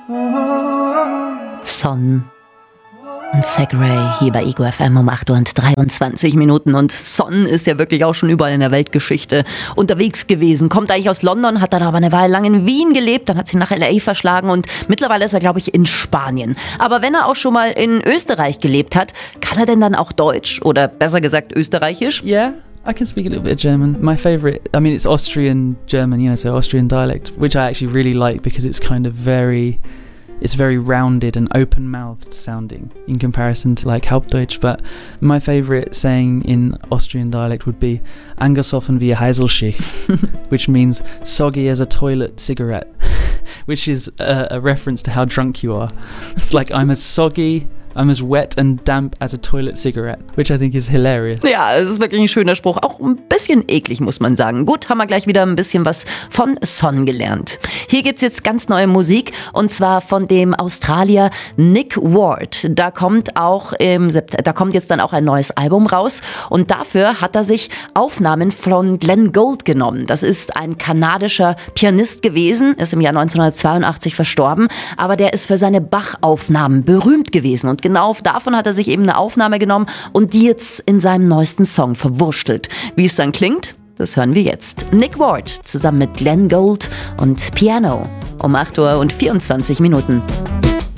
Son und Segray hier bei Ego FM um 8 Uhr und 23 Minuten. Und Son ist ja wirklich auch schon überall in der Weltgeschichte unterwegs gewesen. Kommt eigentlich aus London, hat dann aber eine Weile lang in Wien gelebt. Dann hat sie nach L.A. verschlagen und mittlerweile ist er, glaube ich, in Spanien. Aber wenn er auch schon mal in Österreich gelebt hat, kann er denn dann auch Deutsch oder besser gesagt Österreichisch? Yeah. I can speak a little bit of German. My favourite, I mean, it's Austrian German, so Austrian dialect, which I actually really like because it's kind of it's very rounded and open-mouthed sounding in comparison to like Hauptdeutsch. But my favourite saying in Austrian dialect would be "angesoffen wie Heiselschicht," which means soggy as a toilet cigarette, which is a reference to how drunk you are. It's like I'm as wet and damp as a toilet cigarette, which I think is hilarious. Ja, es ist wirklich ein schöner Spruch. Auch ein bisschen eklig, muss man sagen. Gut, haben wir gleich wieder ein bisschen was von Son gelernt. Hier gibt's jetzt ganz neue Musik und zwar von dem Australier Nick Ward. Da kommt jetzt dann auch ein neues Album raus und dafür hat er sich Aufnahmen von Glenn Gould genommen. Das ist ein kanadischer Pianist gewesen, ist im Jahr 1982 verstorben, aber der ist für seine Bach-Aufnahmen berühmt gewesen und genau davon hat er sich eben eine Aufnahme genommen und die jetzt in seinem neuesten Song verwurstelt. Wie es dann klingt, das hören wir jetzt. Nick Ward zusammen mit Glenn Gould und Piano um 8 Uhr und 24 Minuten.